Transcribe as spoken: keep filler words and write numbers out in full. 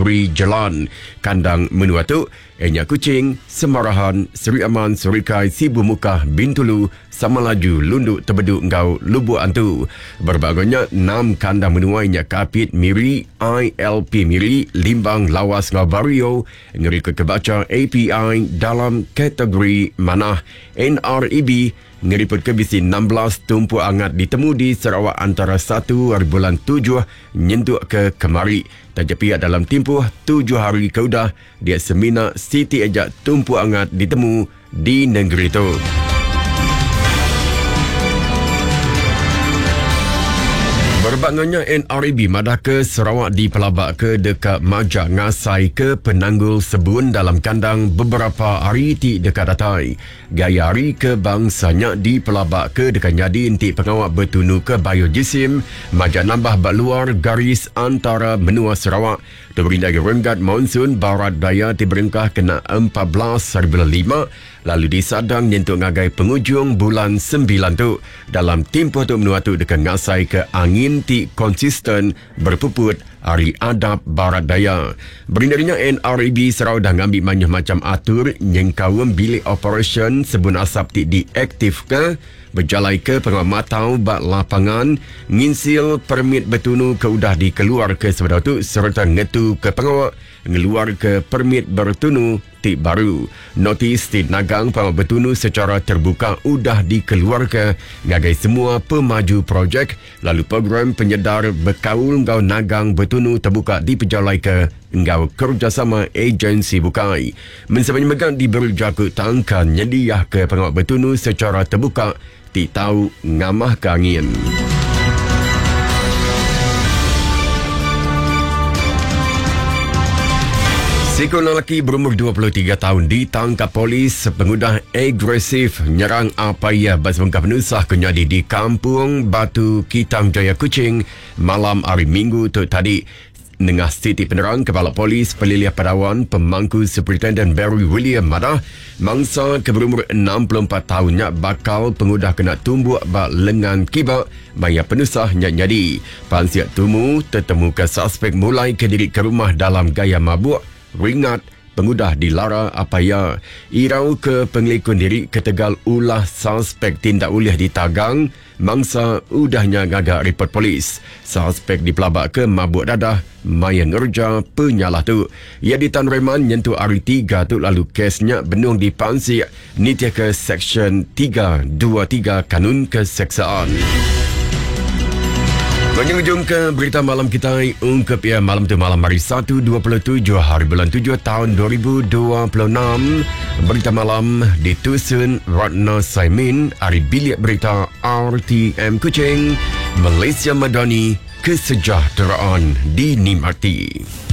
kategori jalan. Kandang menua tu, Enya Kuching, Semarahan, Seri Aman, Surikai, Sibu Mukah, Bintulu, Samalaju, Lunduk, Tebeduk, Ngau, Lubuk Antu. Berbagainya enam kandang menua Enya Kapit, Miri, I L P Miri, Limbang, Lawas, Ngau Bario, Ngeri Kebaca, A P I dalam kategori manah. N R E B ngeriput ke bisi enam belas tumpu angat ditemu di Sarawak antara satu hari bulan tujuh nyentuk ke kemari. Tapi dalam tempoh tujuh hari keudah dia semina Siti Ejak tumpu angat ditemu di negeri itu. Berbagainya N R E B madah ke Sarawak di pelabak ke dekat Majak ngasai ke penanggul sebun dalam kandang beberapa hari ti dekat datai. Gaya hari ke bangsanya di pelabak ke dekat nyadi inti pengawal bertunu ke Bayo Jisim. Majak nambah bak luar garis antara menua Sarawak. Terberindah renggat monsun barat daya diberengkah kena empat belas hari bulan lima. Lalu disadang nyentuk ngagai penghujung bulan sembilan tu. Dalam tempoh tu menua tu dekat ngasai ke angin ti konsisten berpuput hari adab barat daya. Berindahnya N R E B Sarawak dah ngambil banyak macam atur nyengkawam bilik operation sebun asap ti diaktifkan. Berjalai ke pengamatau bak lapangan, nginsil permit bertunu ke udah dikeluar ke sebedau tu serta ngetu ke pengawak, ngeluar ke permit bertunu ti baru. Notis ti nagang pengawak bertunu secara terbuka udah dikeluar ke ngagai semua pemaju projek, lalu program penyedar berkaul ngau nagang bertunu terbuka diperjalai ke ngau kerjasama agensi bukai. Mensebabnya megang diberi jaku tangkan nyediah ke pengawak bertunu secara terbuka ti tahu ngamah ke angin. Seorang lelaki berumur dua puluh tiga tahun ditangkap polis pengudah agresif nyerang apaya bas bengkap penusah kenyadi di Kampung Batu Kitang Jaya Kuching malam hari Minggu tu tadi. Nengah Siti Penerang, Kepala Polis Peliliah Padawan Pemangku Superintendent Barry William madah mangsa ke berumur enam puluh empat tahunnya bakal pengudah kena tumbuk bak lengan kibak maya penusah nyadi. Pansiat tumu tertemu ke suspek mulai ke diri ke rumah dalam gaya mabuk ringat. Pengudah dilara apaya irau ke pengelikun diri ke Tegal ulah suspek tindak uliah di Tagang mangsa udahnya gagak report polis. Suspek dipelabak ke mabuk dadah maya ngerja penyalah tu. Ia ditan reman nyentuh hari tiga tu lalu kesnya benung dipansik nitia ke Seksyen tiga dua tiga Kanun Keseksaan. Menjunjung ke berita malam kita ungkap ya malam tu malam hari satu dua puluh tujuh hari bulan tujuh tahun dua ribu dua puluh enam. Berita malam ditusun Ratna Saimin dari bilik berita R T M Kuching. Malaysia Madani, kesejahteraan dinikmati.